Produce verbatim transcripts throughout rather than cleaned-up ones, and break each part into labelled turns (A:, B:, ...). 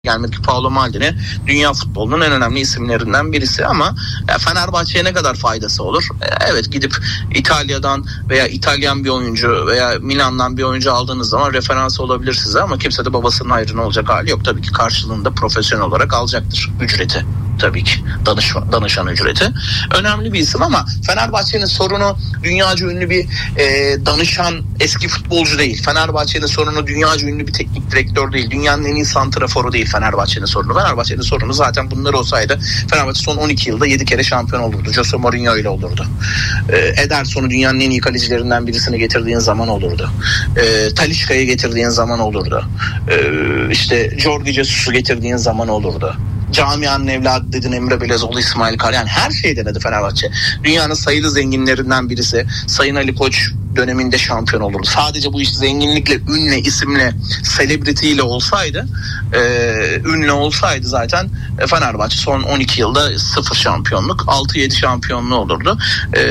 A: gelmedi. Paolo Maldini dünya futbolunun en önemli isimlerinden birisi ama Fenerbahçe'ye ne kadar faydası olur? Evet, gidip İtalya'dan veya İtalyan bir oyuncu veya Milan'dan bir oyuncu aldığınız zaman referans olabilir size ama kimse de babasının hayrına olacak hali yok. Tabii ki karşılığında profesyonel olarak alacaktır ücreti. Tabii ki danışma, danışan ücreti. Önemli bir isim ama Fenerbahçe'nin sorunu dünyaca ünlü bir e, danışan eski futbolcu değil. Fenerbahçe'nin sorunu dünyaca ünlü bir teknik direktör değil. Dünyanın en iyi santraforu değil Fenerbahçe'nin sorunu. Fenerbahçe'nin sorunu zaten bunlar olsaydı Fenerbahçe son on iki yılda yedi kere şampiyon olurdu. Jose Mourinho ile olurdu. E, Ederson'u dünyanın en iyi kalecilerinden birisini getirdiğin zaman olurdu. E, Talisca'yı getirdiğin zaman olurdu. E, işte Jordi Jesus'u getirdiğin zaman olurdu. Camianın evladı dedin Emre Belezoğlu, İsmail Kar, yani her şeyi denedi Fenerbahçe. Dünyanın sayılı zenginlerinden birisi. Sayın Ali Koç döneminde şampiyon olurdu. Sadece bu iş zenginlikle, ünle, isimle, celebrity ile olsaydı, e, ünlü olsaydı zaten Fenerbahçe son on iki yılda sıfır şampiyonluk, altı yedi şampiyonluğu olurdu. E,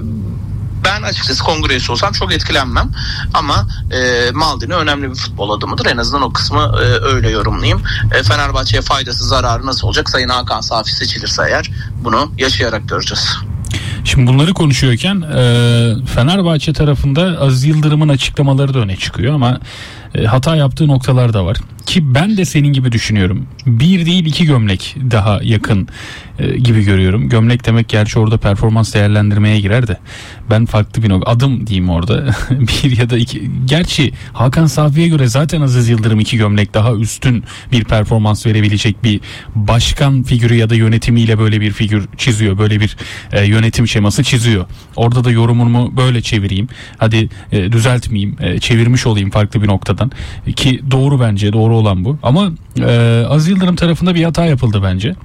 A: Ben açıkçası kongresi olsam çok etkilenmem ama e, Maldini önemli bir futbol adamıdır. En azından o kısmı e, öyle yorumlayayım. E, Fenerbahçe'ye faydası, zararı nasıl olacak? Sayın Hakan Safi seçilirse eğer bunu yaşayarak göreceğiz.
B: Şimdi bunları konuşuyorken e, Fenerbahçe tarafında Aziz Yıldırım'ın açıklamaları da öne çıkıyor ama e, hata yaptığı noktalar da var. Ki ben de senin gibi düşünüyorum. Bir değil iki gömlek daha yakın e, gibi görüyorum. Gömlek demek gerçi orada performans değerlendirmeye girer de ben farklı bir nokta. Adım diyeyim orada. Bir ya da iki. Gerçi Hakan Safi'ye göre zaten Aziz Yıldırım iki gömlek daha üstün bir performans verebilecek bir başkan figürü ya da yönetimiyle böyle bir figür çiziyor. Böyle bir e, yönetim şeması çiziyor. Orada da yorumumu böyle çevireyim. Hadi e, düzeltmeyeyim. E, çevirmiş olayım farklı bir noktadan. E, ki doğru bence. Doğru olan bu. Ama e, Aziz Yıldırım tarafında bir hata yapıldı bence.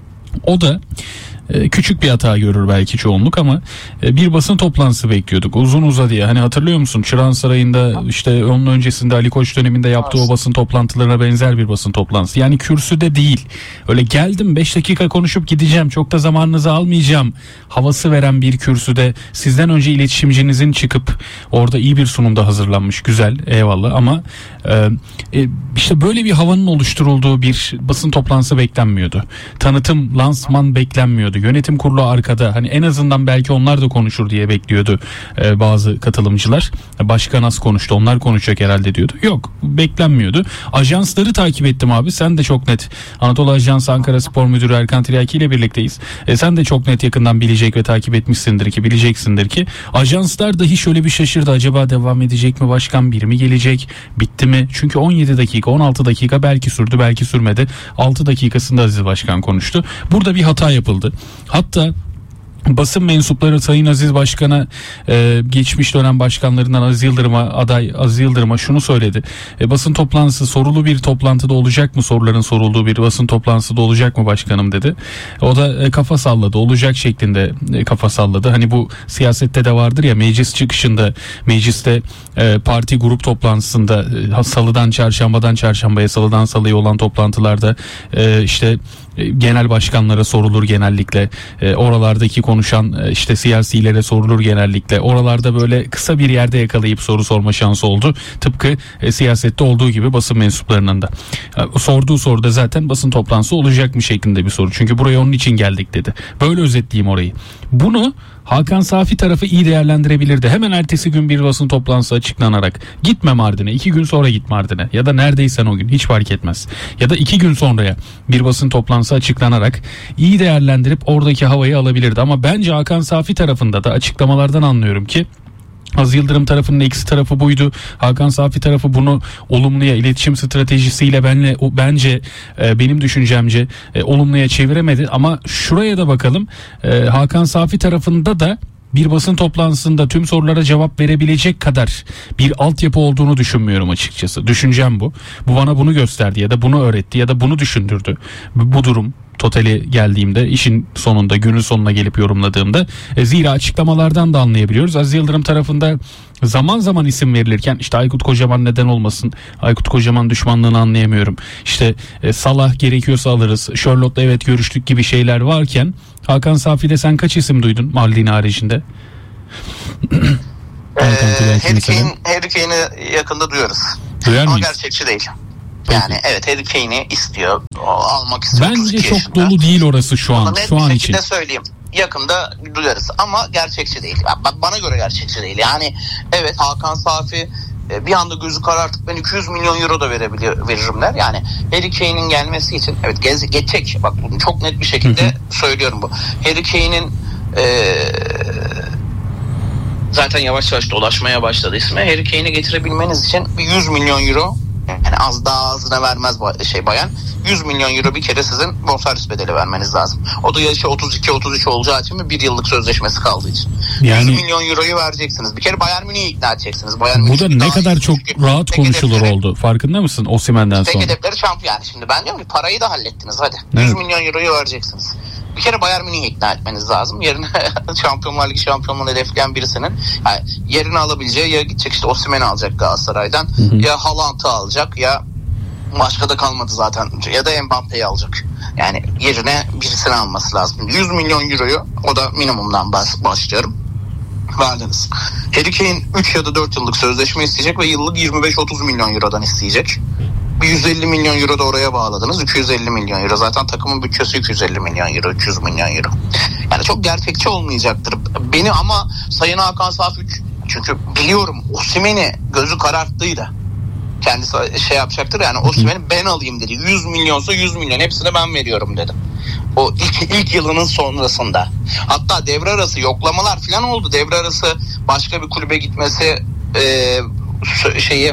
B: O da e, küçük bir hata görür belki çoğunluk ama e, bir basın toplantısı bekliyorduk. Uzun uzadıya. Hani hatırlıyor musun? Çırağan Sarayı'nda işte onun öncesinde Ali Koç döneminde yaptığı o basın toplantılarına benzer bir basın toplantısı. Yani kürsüde değil. Öyle geldim beş dakika konuşup gideceğim. Çok da zamanınızı almayacağım. Havası veren bir kürsüde sizden önce iletişimcinizin çıkıp orada iyi bir sunumda hazırlanmış. Güzel. Eyvallah ama e, e, işte böyle bir havanın oluşturulduğu bir basın toplantısı beklenmiyordu. Tanıtım, lansman beklenmiyordu. Yönetim kurulu arkada, hani en azından belki onlar da konuşur diye bekliyordu e, bazı katılımcılar. Başkan az konuştu, onlar konuşacak herhalde diyordu. Yok, beklenmiyordu. Ajansları takip ettim abi, sen de çok net. Anadolu Ajansı Ankara Spor Müdürü Erkan Tiryaki ile birlikteyiz. E, sen de çok net yakından bilecek ve takip etmişsindir ki, bileceksindir ki ajanslar dahi şöyle bir şaşırdı. Acaba devam edecek mi başkan, biri mi gelecek, bitti mi? Çünkü on yedi dakika, on altı dakika belki sürdü, belki sürmedi. altı dakikasında Aziz Başkan konuştu. Burada bir hata yapıldı. Hatta basın mensupları Sayın Aziz Başkan'a e, geçmiş dönem başkanlarından Aziz Yıldırım'a, aday Aziz Yıldırım'a şunu söyledi. E, basın toplantısı sorulu bir toplantıda olacak mı? Soruların sorulduğu bir basın toplantısı olacak mı başkanım dedi. O da e, kafa salladı. Olacak şeklinde e, kafa salladı. Hani bu siyasette de vardır ya, meclis çıkışında, mecliste e, parti grup toplantısında e, salıdan çarşambadan çarşambaya, salıdan salıya olan toplantılarda e, işte genel başkanlara sorulur genellikle. E, oralardaki konuşan e, işte siyasilere sorulur genellikle. Oralarda böyle kısa bir yerde yakalayıp soru sorma şansı oldu. Tıpkı e, siyasette olduğu gibi basın mensuplarının da. E, sorduğu soruda zaten basın toplantısı olacak mı şeklinde bir soru. Çünkü buraya onun için geldik dedi. Böyle özetleyeyim orayı. Bunu Hakan Safi tarafı iyi değerlendirebilirdi. Hemen ertesi gün bir basın toplantısı açıklanarak gitme Mardin'e, iki gün sonra git Mardin'e ya da neredeysen o gün, hiç fark etmez. Ya da iki gün sonraya bir basın toplantısı açıklanarak iyi değerlendirip oradaki havayı alabilirdi. Ama bence Hakan Safi tarafında da açıklamalardan anlıyorum ki Aziz Yıldırım tarafının eksi tarafı buydu. Hakan Safi tarafı bunu olumluya, iletişim stratejisiyle benle, o, bence e, benim düşüncemce e, olumluya çeviremedi. Ama şuraya da bakalım. E, Hakan Safi tarafında da bir basın toplantısında tüm sorulara cevap verebilecek kadar bir altyapı olduğunu düşünmüyorum açıkçası. Düşüncem bu. Bu bana bunu gösterdi ya da bunu öğretti ya da bunu düşündürdü. Bu durum totali geldiğimde, işin sonunda, günün sonuna gelip yorumladığımda e, zira açıklamalardan da anlayabiliyoruz. Aziz Yıldırım tarafında zaman zaman isim verilirken işte Aykut Kocaman neden olmasın, Aykut Kocaman düşmanlığını anlayamıyorum, İşte e, Salah gerekiyorsa alırız, Charlotte'la evet görüştük gibi şeyler varken Hakan Safi'de sen kaç isim duydun Maldini haricinde?
A: ee, Harry Kane'i yakında duyuyoruz.
B: Duyar
A: ama
B: mıyız?
A: gerçekçi değil.
B: Peki.
A: Yani evet, Harry Kane'i istiyor. O almak istiyor.
B: Bence çok dolu değil orası şu an.
A: Net
B: Şu
A: bir
B: an
A: şekilde
B: için.
A: söyleyeyim. Yakında duyarız ama gerçekçi değil. Bana göre gerçekçi değil. Yani evet, Hakan Safi bir anda gözü karartıp ben iki yüz milyon euro da verebilir, veririm der. Yani Harry Kane'in gelmesi için evet gez, geçecek. Bak bunu çok net bir şekilde hı hı. söylüyorum bu. Harry Kane'in ee, zaten yavaş yavaş dolaşmaya başladı ismi. Harry Kane'i getirebilmeniz için yüz milyon euro, yani az daha ağzına vermez şey bayan, yüz milyon euro bir kere sizin bonservis bedeli vermeniz lazım. O da yaşı otuz iki otuz üç olacağı için ve bir yıllık sözleşmesi kaldığı için. Yani, yüz milyon euroyu vereceksiniz. Bir kere Bayern Münih'i ikna edeceksiniz. Bayern
B: bu da ne kadar çok rahat konuşulur oldu. Farkında mısın Osimhen'den sonra?
A: Tek hedefleri şampiyon. Yani şimdi ben diyorum ki parayı da hallettiniz hadi. Evet. yüz milyon euroyu vereceksiniz. Bir kere Bayern Münih'i ikna etmeniz lazım. Yerine Şampiyonlar Ligi şampiyonluğunu hedefleyen birisinin yani yerini alabileceği, ya gidecek işte Osimhen'i alacak Galatasaray'dan, hı hı. ya Haaland'ı alacak, ya başka da kalmadı zaten, ya da Mbappe'yi alacak. Yani yerine birisini alması lazım. yüz milyon euroyu, o da minimumdan bas, başlıyorum. Verdiniz. Harry Kane üç ya da dört yıllık sözleşme isteyecek ve yıllık yirmi beş otuz milyon eurodan isteyecek. Bir yüz elli milyon euro da oraya bağladınız. iki yüz elli milyon euro. Zaten takımın bütçesi iki yüz elli milyon euro, üç yüz milyon euro. Yani çok gerçekçi olmayacaktır. Beni ama Sayın Hakan Safi, çünkü biliyorum Osimhen'i gözü kararttıydı. Kendisi şey yapacaktır yani, Osimhen'i ben alayım dedi. yüz milyonsa yüz milyon, hepsini ben veriyorum dedi. O ilk, ilk yılının sonrasında. Hatta devre arası yoklamalar falan oldu. Devre arası başka bir kulübe gitmesi e, şeyi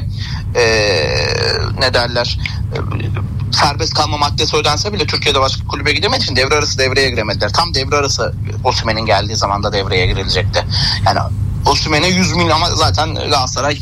A: e, ne derler e, serbest kalma maddesi ödense bile Türkiye'de başka kulübe gidemediği için devre arası devreye giremediler. Tam devre arası Osimhen'in geldiği zaman da devreye girilecekti. Yani Osimhen'e yüz milyon, ama zaten Galatasaray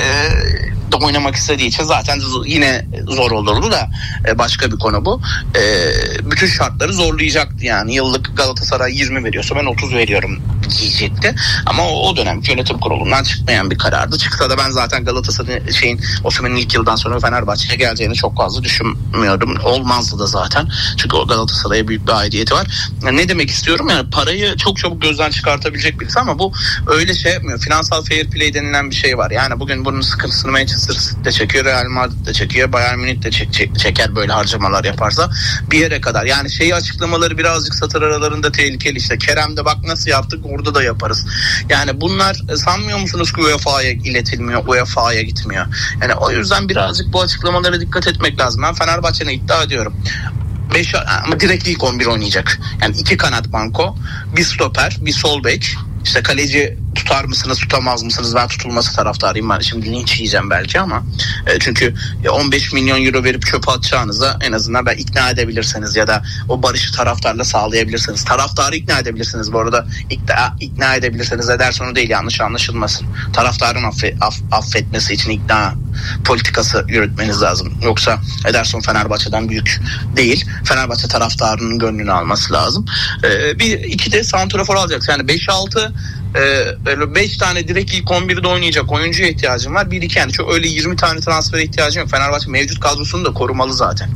A: e, oynamak istediği için zaten yine zor olurdu da e, başka bir konu bu. E, bütün şartları zorlayacaktı yani. Yıllık Galatasaray yirmi veriyorsa ben otuz veriyorum diyecekti. Ama o, o dönem yönetim kurulundan çıkmayan bir karardı. Çıksa da ben zaten Galatasaray'ın şeyin Osimhen'in ilk yıldan sonra Fenerbahçe'ye geleceğini çok fazla düşünmüyordum. Olmazdı da zaten. Çünkü o Galatasaray'a büyük bir aidiyeti var. Yani ne demek istiyorum? Yani parayı çok çabuk gözden çıkartabilecek birisi, ama bu öyle şey yapmıyor. Finansal fair play denilen bir şey var. Yani bugün bunun sıkıntısını Manchester City'de çekiyor, Real Madrid'de çekiyor, Bayern Münih'de çek, çek, çeker böyle harcamalar yaparsa bir yere kadar. Yani şeyi açıklamaları birazcık satır aralarında tehlikeli işte. Kerem'de bak nasıl yaptık, orada da yaparız. Yani bunlar sanmıyor musunuz ki U E F A'ya iletilmiyor, U E F A'ya gitmiyor. Yani o yüzden birazcık bu açıklamalara dikkat etmek lazım. Ben Fenerbahçe'ne iddia ediyorum. beş ama direkt ilk on bir oynayacak. Yani iki kanat banko, bir stoper, bir sol bek. İşte kaleci tutar mısınız, tutamaz mısınız? Ben tutulması taraftarıyım. Ben şimdi linç yiyeceğim belki ama e, çünkü on beş milyon euro verip çöpe atacağınıza en azından ben ikna edebilirsiniz ya da o barışı taraftarla sağlayabilirsiniz. Taraftarı ikna edebilirsiniz. Bu arada ikna, ikna edebilirsiniz. Ederson değil, yanlış anlaşılmasın. Taraftarın affe, aff, affetmesi için ikna politikası yürütmeniz lazım. Yoksa Ederson Fenerbahçe'den büyük değil. Fenerbahçe taraftarının gönlünü alması lazım. E, bir iki de santrafor alacaksın. Yani beş altı böyle beş tane direkt ilk on birde oynayacak oyuncuya ihtiyacım var. bir iki yani çok öyle yirmi tane transfere ihtiyacım yok. Fenerbahçe mevcut kadrosunu da korumalı zaten.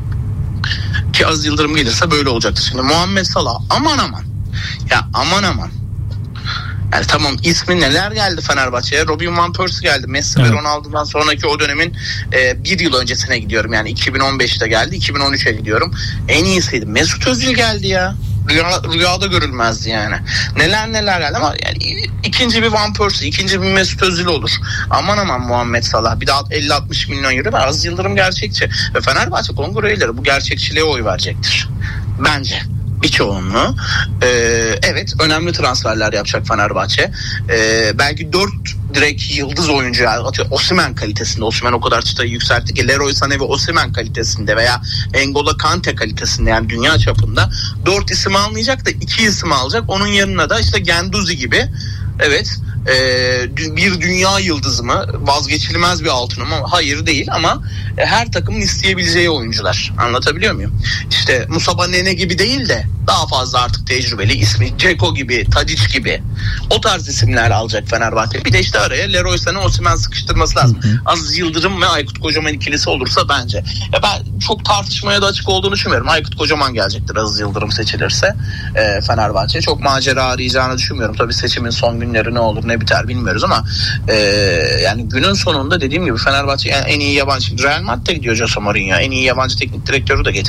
A: Ki Aziz Yıldırım gelirse böyle olacaktır. Şimdi Muhammed Salah aman aman. Ya aman aman. Yani tamam, ismi neler geldi Fenerbahçe'ye? Robin Van Persie geldi. Messi evet. ve Ronaldo'dan sonraki o dönemin e, bir yıl öncesine gidiyorum. Yani iki bin on beşte geldi. iki bin on üçe gidiyorum. En iyisiydi. Mesut Özil geldi ya. Rüya, rüyada görülmezdi yani. Neler neler geldi ama yani ikinci bir Van Persie, ikinci bir Mesut Özil olur. Aman aman Muhammed Salah. Bir daha elli altmış milyon euro var. Aziz Yıldırım gerçekçi. Ve Fenerbahçe kongre üyeleri bu gerçekçiliğe oy verecektir. Bence. Bir çoğunluğu. Ee, evet, önemli transferler yapacak Fenerbahçe. Ee, belki dört direkt yıldız oyuncu, yani atıyor Osimhen kalitesinde. Osimhen o kadar çıtayı yükseltti ki Leroy Sané ve Osimhen kalitesinde veya N'Golo Kante kalitesinde, yani dünya çapında dört isim almayacak da iki isim alacak. Onun yanına da işte Guendouzi gibi, evet, Ee, bir dünya yıldızı mı, vazgeçilmez bir altın mı? Hayır değil, ama her takımın isteyebileceği oyuncular. Anlatabiliyor muyum? İşte Musaba Nene gibi değil de daha fazla artık tecrübeli ismi Ceko gibi, Tadic gibi o tarz isimler alacak Fenerbahçe. Bir de işte araya Leroy Sané, Osimhen sıkıştırması lazım. Hı hı. Aziz Yıldırım ve Aykut Kocaman ikilisi olursa bence. Ya ben çok tartışmaya da açık olduğunu düşünmüyorum. Aykut Kocaman gelecektir Aziz Yıldırım seçilirse e, Fenerbahçe. Çok macera arayacağını düşünmüyorum. Tabii seçimin son günleri ne olur ne biter bilmiyoruz ama e, yani günün sonunda dediğim gibi Fenerbahçe yani en iyi yabancı Real Madrid'e gidiyor Jose Mourinho. En iyi yabancı teknik direktörü de getirdi.